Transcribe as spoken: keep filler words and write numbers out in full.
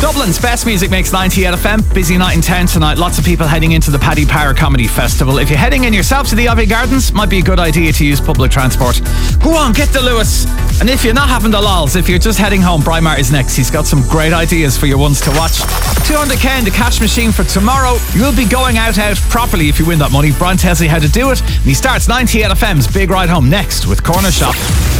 Dublin's best music makes ninety-eight F M. Busy night in town tonight. Lots of people heading into the Paddy Power Comedy Festival. If you're heading in yourself to the Abbey Gardens, might be a good idea to use public transport. Go on, get the Lewis. And if you're not having the lols, if you're just heading home, Brymar is next. He's got some great ideas for your ones to watch. two hundred k in the cash machine for tomorrow. You'll be going out out properly if you win that money. Brian tells you how to do it, and he starts ninety-eight F M's Big Ride Home next with Corner Shop.